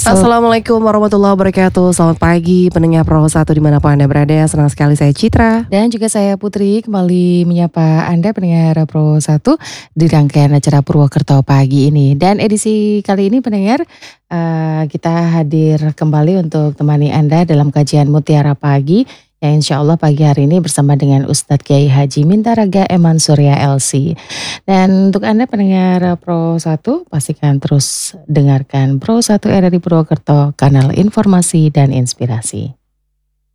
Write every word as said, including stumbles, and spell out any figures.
Sel Assalamualaikum warahmatullahi wabarakatuh. Selamat pagi pendengar Pro satu dimanapun Anda berada. Senang sekali saya Citra. Dan juga saya Putri kembali menyapa Anda pendengar Pro satu di rangkaian acara Purwokerto pagi ini. Dan edisi kali ini pendengar uh, kita hadir kembali untuk temani Anda dalam kajian Mutiara Pagi. Yang insya Allah pagi hari ini bersama dengan Ustadz Kiai Haji Mintaraga Eman Surya L C. Dan untuk Anda pendengar Pro satu, pastikan terus dengarkan Pro satu R R I Purwokerto, kanal informasi dan inspirasi.